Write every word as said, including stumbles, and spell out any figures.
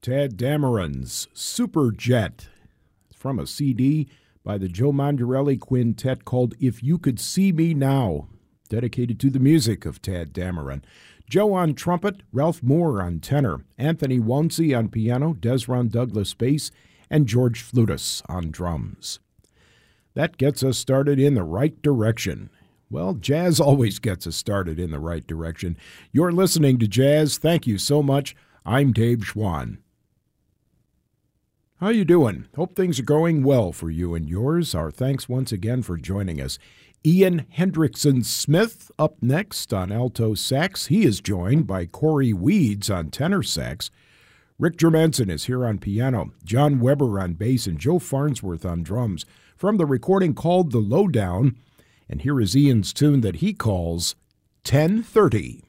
Tadd Dameron's Superjet, from a C D by the Joe Mandarelli Quintet called If You Could See Me Now, dedicated to the music of Tadd Dameron. Joe on trumpet, Ralph Moore on tenor, Anthony Wonsey on piano, Desron Douglas bass, and George Flutus on drums. That gets us started in the right direction. Well, jazz always gets us started in the right direction. You're listening to Jazz. Thank you so much. I'm Dave Schwann. How you doing? Hope things are going well for you and yours. Our thanks once again for joining us. Ian Hendrickson-Smith up next on alto sax. He is joined by Corey Weeds on tenor sax. Rick Germanson is here on piano, John Weber on bass, and Joe Farnsworth on drums. From the recording called The Lowdown, and here is Ian's tune that he calls ten thirty.